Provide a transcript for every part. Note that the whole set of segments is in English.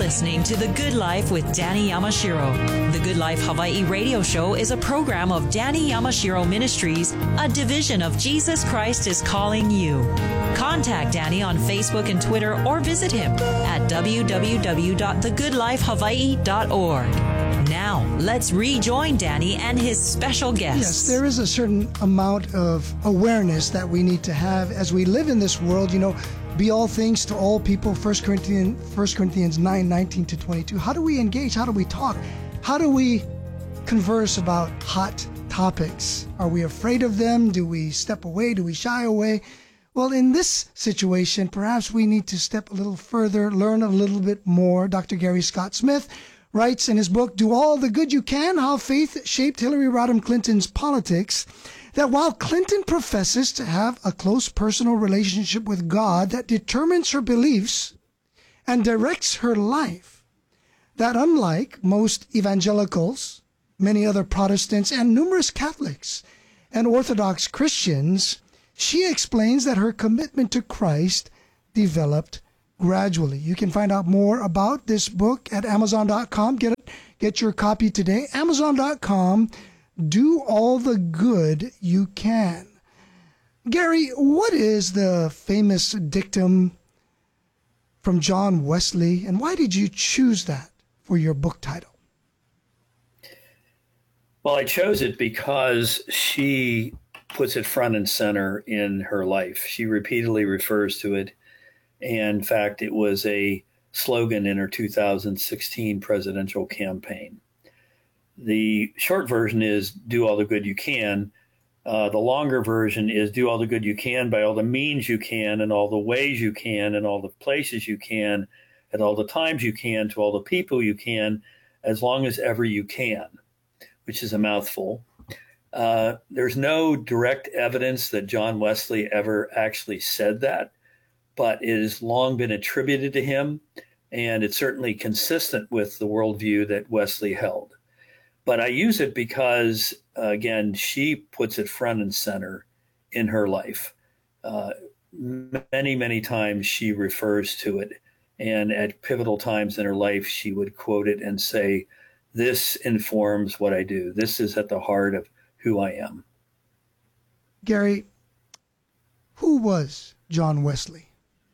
listening to The Good Life with Danny Yamashiro. The Good Life Hawaii radio show is a program of Danny Yamashiro Ministries, a division of Jesus Christ is Calling You. Contact Danny on Facebook and Twitter or visit him at www.thegoodlifehawaii.org. Now, let's rejoin Danny and his special guest. Yes, there is a certain amount of awareness that we need to have as we live in this world. You know, be all things to all people, 1 Corinthians 9:19-22. How do we engage? How do we talk? How do we converse about hot topics? Are we afraid of them? Do we step away? Do we shy away? Well, in this situation, perhaps we need to step a little further, learn a little bit more. Dr. Gary Scott Smith writes in his book, Do All the Good You Can, How Faith Shaped Hillary Rodham Clinton's Politics, that while Clinton professes to have a close personal relationship with God that determines her beliefs and directs her life, that unlike most evangelicals, many other Protestants, and numerous Catholics and Orthodox Christians, she explains that her commitment to Christ developed gradually. You can find out more about this book at Amazon.com. Get your copy today. Amazon.com. Do all the good you can. Gary, what is the famous dictum from John Wesley, and why did you choose that for your book title? Well, I chose it because she puts it front and center in her life. She repeatedly refers to it. And in fact, it was a slogan in her 2016 presidential campaign. The short version is do all the good you can. The longer version is do all the good you can by all the means you can and all the ways you can and all the places you can at all the times you can to all the people you can as long as ever you can, which is a mouthful. There's no direct evidence that John Wesley ever actually said that, but it has long been attributed to him, and it's certainly consistent with the worldview that Wesley held. But I use it because, again, she puts it front and center in her life. Many, many times she refers to it, and at pivotal times in her life, she would quote it and say, this informs what I do. This is at the heart of who I am. Gary, who was John Wesley?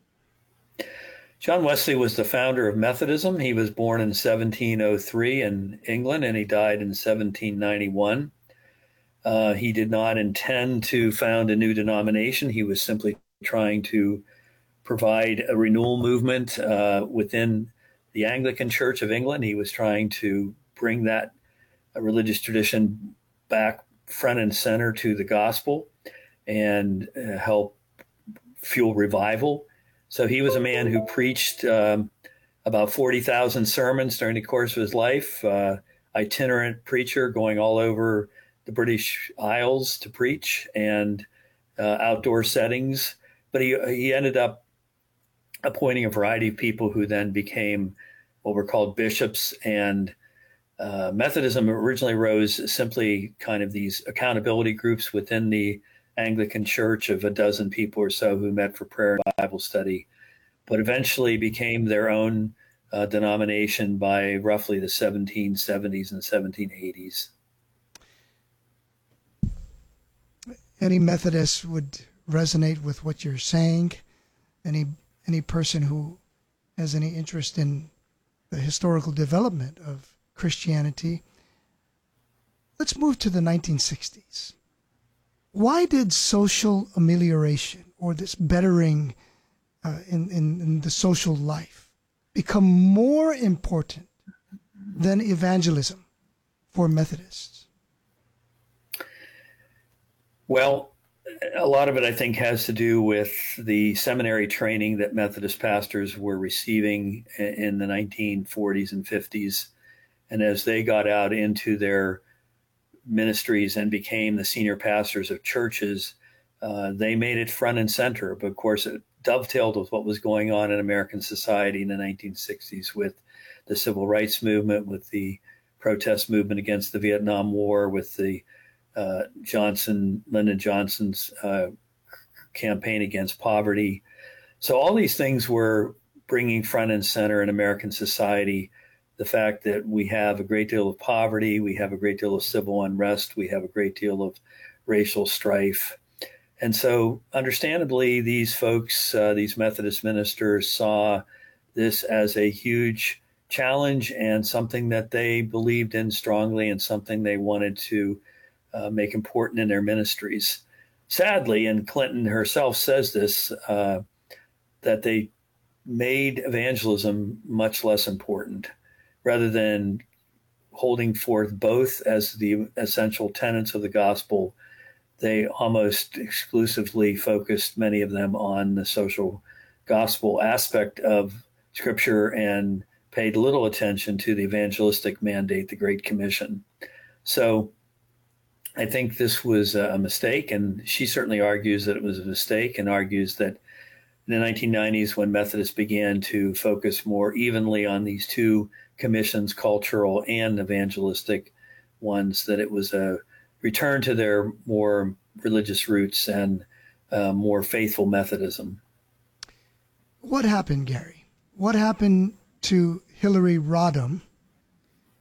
John Wesley was the founder of Methodism. He was born in 1703 in England, and he died in 1791. He did not intend to found a new denomination. He was simply trying to provide a renewal movement within the Anglican Church of England. He was trying to bring that religious tradition back front and center to the gospel and help fuel revival. So he was a man who preached about 40,000 sermons during the course of his life, itinerant preacher going all over the British Isles to preach and outdoor settings. But he ended up appointing a variety of people who then became what were called bishops. And Methodism originally rose simply kind of these accountability groups within the Anglican Church of a dozen people or so who met for prayer and Bible study, but eventually became their own denomination by roughly the 1770s and 1780s. Any Methodist would resonate with what you're saying. Any person who has any interest in the historical development of Christianity. Let's move to the 1960s. Why did social amelioration or this bettering in the social life become more important than evangelism for Methodists? Well, a lot of it, I think, has to do with the seminary training that Methodist pastors were receiving in the 1940s and 50s. And as they got out into their ministries and became the senior pastors of churches, they made it front and center. But of course, it dovetailed with what was going on in American society in the 1960s with the civil rights movement, with the protest movement against the Vietnam War, with the Lyndon Johnson's campaign against poverty. So all these things were bringing front and center in American society the fact that we have a great deal of poverty, we have a great deal of civil unrest, we have a great deal of racial strife. And so, understandably, these folks, these Methodist ministers, saw this as a huge challenge and something that they believed in strongly and something they wanted to make important in their ministries. Sadly, and Clinton herself says this, that they made evangelism much less important, rather than holding forth both as the essential tenets of the gospel. They almost exclusively focused, many of them, on the social gospel aspect of Scripture and paid little attention to the evangelistic mandate, the Great Commission. So I think this was a mistake, and she certainly argues that it was a mistake, and argues that in the 1990s, when Methodists began to focus more evenly on these two commissions, cultural and evangelistic ones, that it was a return to their more religious roots and more faithful Methodism. What happened, Gary? What happened to Hillary Rodham